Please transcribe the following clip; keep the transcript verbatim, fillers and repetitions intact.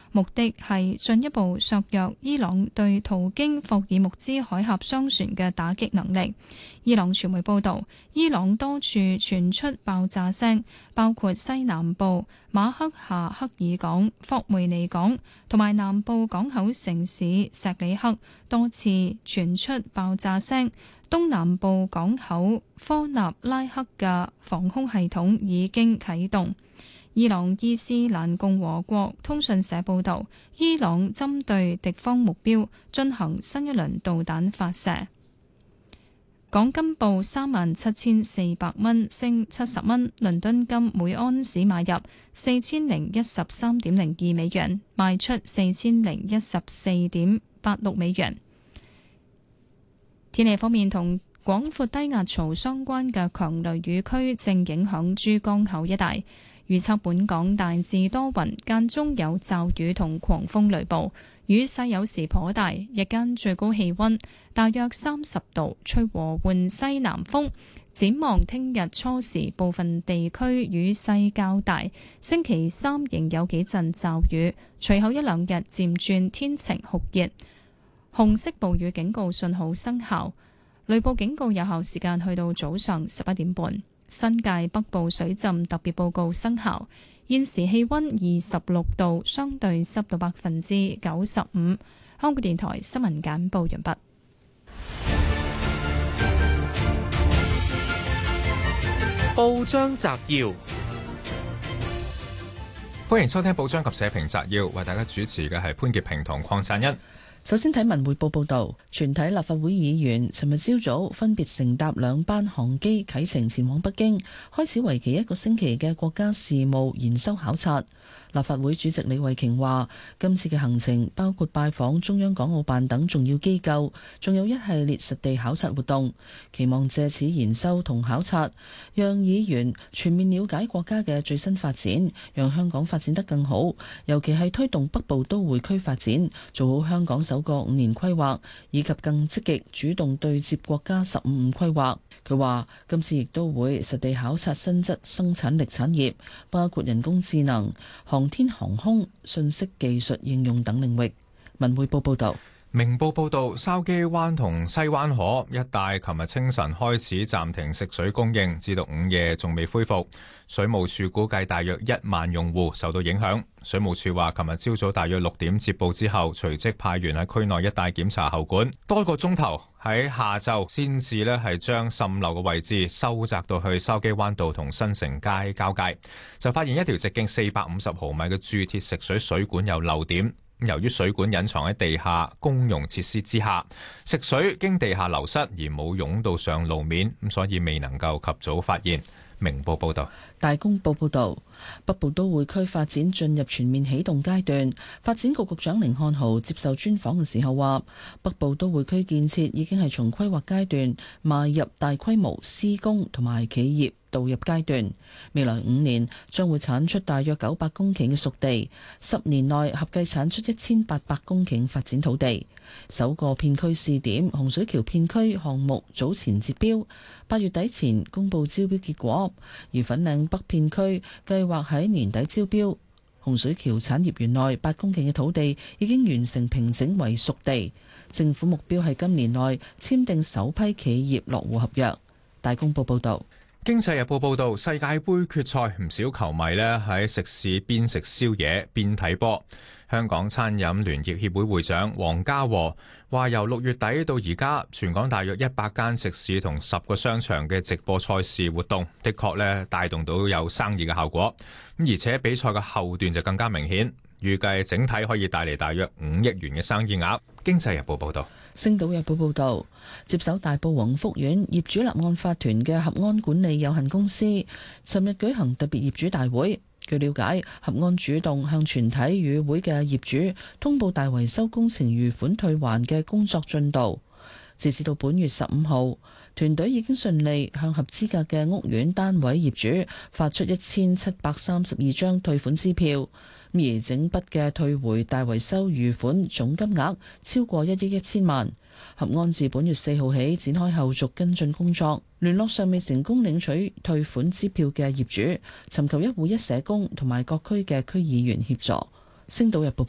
目的係進一步削弱伊朗對途經霍爾木茲海峽商船嘅打擊能力。伊朗傳媒報導，伊朗多處傳出爆炸聲，包括西南部馬克夏克爾港、霍梅尼港同埋南部港口城市錫里克多次傳出爆炸聲。東南部港口科納拉克嘅防空系統已經啟動。伊朗伊斯蘭共和國通訊社報導，伊朗針對敵方目標進行新一輪導彈發射。港金報三萬七千四百蚊，升七十蚊。倫敦金每安士買入四千零一十三點零二美元，賣出四千零一十四點八六美元。天氣方面，同廣闊低壓槽相關嘅強雷雨區正影響珠江口一帶。預測本港大致多雲，間中有驟雨同狂風雷暴，雨勢有時頗大。日間最高氣溫大約三十度，吹和緩西南風。展望聽日初時，部分地區雨勢較大。星期三仍有幾陣驟雨，隨後一兩日漸轉天晴酷熱。紅色暴雨警告信號生效，雷暴警告有效時間去到早上十一點半。新界北部水浸特別報告生效。現時氣溫二十六度，相對濕度百分之九十五。香港電台新聞簡報完畢。 報章摘要，歡迎收聽報章及社評摘要，為大家主持嘅係潘潔平同鄺贊恩。 首先睇文匯報報道，全體立法會議員尋日朝早分別乘搭兩班航機啟程前往北京，開始為期一個星期嘅國家事務研修考察。立法會主席李慧瓊話，今次嘅行程包括拜訪中央港澳辦等重要機構，仲有一系列實地考察活動，期望借此研修同考察，讓議員全面了解國家嘅最新發展，讓香港發展得更好，尤其係推動北部都會區發展，做好香港首個五年規劃，以及更積極主動對接國家十五五規劃。佢話今次亦都會實地考察新質生產力產業，包括人工智能、航天航空、信息技術應用等領域。文匯報報道。 明報報道，筲箕灣同西灣河一帶琴日清晨開始暫停食水供應，至到午夜仲未恢復。水務署估計大約一萬用戶受到影響。水務署話，琴日朝早大約六點接報之後，隨即派員喺區內一帶檢查喉管，多個鐘頭喺下晝先至呢係將滲漏嘅位置收窄到去筲箕灣道同新城街交界，就發現一條直徑四百五十毫米嘅鑄鐵食水水管有漏點。由於水管隱藏喺地下公用設施之下，食水經地下流失而冇湧到上路面，咁所以未能夠及早發現。明報報道。 大公報報道，北部都會區發展進入全面啟動階段。發展局局長甯漢豪接受專訪嘅時候話，北部都會區建設已經係從規劃階段邁入大規模施工同埋企業導入階段，未來五年將會產出大約九百公頃嘅熟地，十年內合計產出一千八百公頃發展土地。首個片區試點洪水橋片區項目早前截標，八月底前公布招標結果，而粉嶺北片區計劃喺年底招標。洪水橋產業園內八公頃嘅土地已經完成平整為熟地，政府目標係今年內簽訂首批企業落戶合約。大公報報道。 經濟日報報道，世界盃決賽唔少球迷呢喺食肆邊食宵夜邊睇波。香港餐飲聯業協會會長黃家和話，由六月底到而家，全港大約一百間食肆同十個商場嘅直播賽事活動，的確呢帶動到有生意嘅效果。咁而且比賽嘅後段就更加明顯，預計整體可以帶嚟大約五億元嘅生意額。經濟日報報道。 星島日報報道，接手大埔宏福苑業主立案法團嘅合安管理有限公司，尋日舉行特別業主大會。據了解，合安主動向全體與會嘅業主通報大維修工程餘款退還嘅工作進度。截至到本月十五號，團隊已經順利向合資格嘅屋苑單位業主發出一千七百三十二張退款支票。而整筆嘅退回大維修餘款總金額超過一億一千萬。合安自本月四號起展開後續跟進工作，聯絡尚未成功領取退款支票嘅業主，尋求一戶一社工同埋各區嘅區議員協助。星島日報報